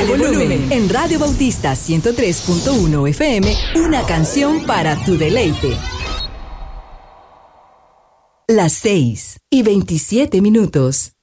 volumen. En Radio Bautista 103.1 FM, una canción para tu deleite. Las 6:27.